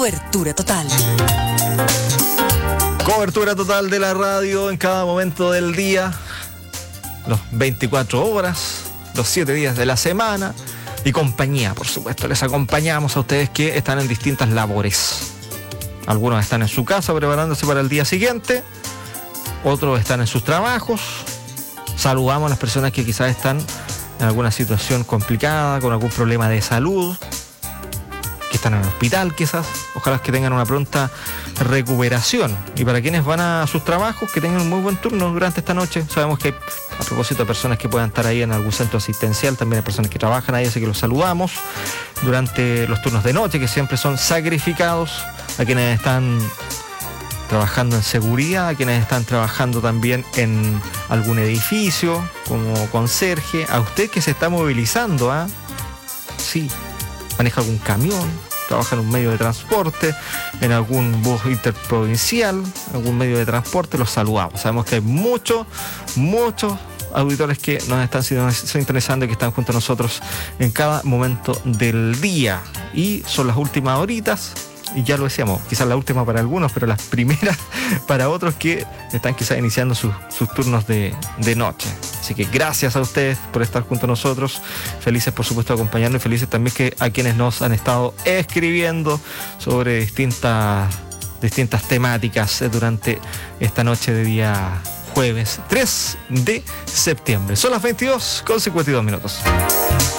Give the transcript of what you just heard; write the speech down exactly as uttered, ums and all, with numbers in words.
Cobertura total. Cobertura total de la radio en cada momento del día, los veinticuatro horas, los siete días de la semana y compañía, por supuesto. Les acompañamos a ustedes que están en distintas labores. Algunos están en su casa preparándose para el día siguiente, otros están en sus trabajos. Saludamos a las personas que quizás están en alguna situación complicada, con algún problema de salud, que están en el hospital quizás. Ojalá que tengan una pronta recuperación. Y para quienes van a sus trabajos, que tengan un muy buen turno durante esta noche. Sabemos que hay, a propósito de personas que puedan estar ahí en algún centro asistencial, también hay personas que trabajan ahí, así que los saludamos durante los turnos de noche, que siempre son sacrificados, a quienes están trabajando en seguridad, a quienes están trabajando también en algún edificio como conserje, a usted que se está movilizando, ¿ah? Sí, maneja algún camión, trabaja en un medio de transporte, en algún bus interprovincial, algún medio de transporte, los saludamos. Sabemos que hay muchos, muchos auditores que nos están sintonizando y que están junto a nosotros en cada momento del día. Y son las últimas horitas, y ya lo decíamos, quizás la última para algunos, pero las primeras para otros que están quizás iniciando sus, sus turnos de, de noche. Así que gracias a ustedes por estar junto a nosotros, felices por supuesto de acompañarnos y felices también que a quienes nos han estado escribiendo sobre distintas, distintas temáticas durante esta noche de día jueves tres de septiembre. Son las veintidós con cincuenta y dos minutos.